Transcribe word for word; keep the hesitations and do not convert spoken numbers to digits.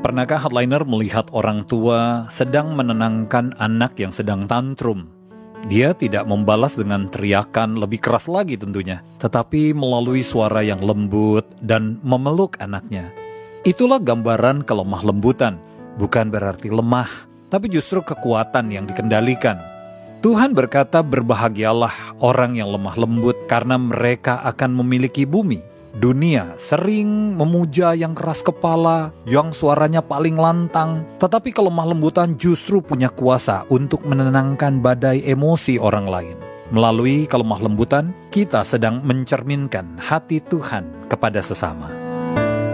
Pernahkah hardliner melihat orang tua sedang menenangkan anak yang sedang tantrum? Dia tidak membalas dengan teriakan lebih keras lagi tentunya, tetapi melalui suara yang lembut dan memeluk anaknya. Itulah gambaran kelemah lembutan, bukan berarti lemah, tapi justru kekuatan yang dikendalikan. Tuhan berkata, berbahagialah orang yang lemah lembut karena mereka akan memiliki bumi. Dunia sering memuja yang keras kepala, yang suaranya paling lantang, tetapi kelemah lembutan justru punya kuasa untuk menenangkan badai emosi orang lain. Melalui kelemah lembutan, kita sedang mencerminkan hati Tuhan kepada sesama.